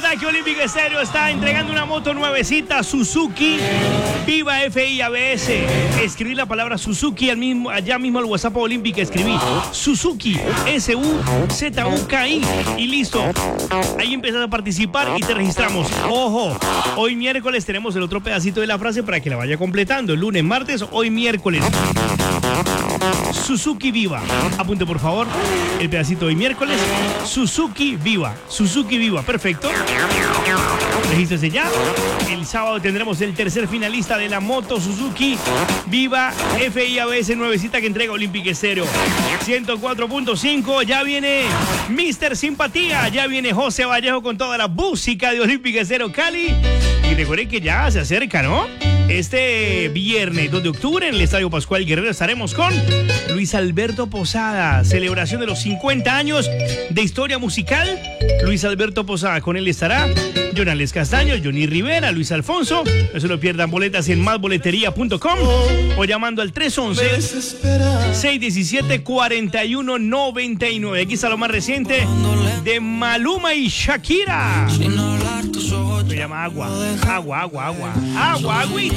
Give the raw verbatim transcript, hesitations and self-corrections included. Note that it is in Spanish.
Recuerda que Olímpica Estéreo está entregando una moto nuevecita Suzuki Viva F I A B S. Escribí la palabra Suzuki al mismo, allá mismo al WhatsApp Olímpica. Escribí Suzuki S U Z U K I y listo. Ahí empiezas a participar y te registramos. Ojo, hoy miércoles tenemos el otro pedacito de la frase para que la vaya completando. El lunes, martes, hoy miércoles. Suzuki Viva. Apunte por favor el pedacito de hoy miércoles. Suzuki Viva. Suzuki Viva. Perfecto. Regístrese ya. El sábado tendremos el tercer finalista de la moto Suzuki Viva F I A B S nuevecita que entrega Olímpica Estéreo. ciento cuatro punto cinco. Ya viene mister Simpatía. Ya viene José Vallejo con toda la música de Olímpica Estéreo Cali. Y recuerden que ya se acerca, ¿no? Este viernes dos de octubre en el Estadio Pascual Guerrero estaremos con Luis Alberto Posada. Celebración de los cincuenta años de historia musical. Luis Alberto Posada, con él estará Jonales Castaño, Johnny Rivera, Luis Alfonso. No se lo pierdan, boletas en más boletería punto com o llamando al tres once, seis diecisiete, cuarenta y uno noventa y nueve. Aquí está lo más reciente de Maluma y Shakira. Se llama Agua. Agua, agua, agua. Agua, agüita.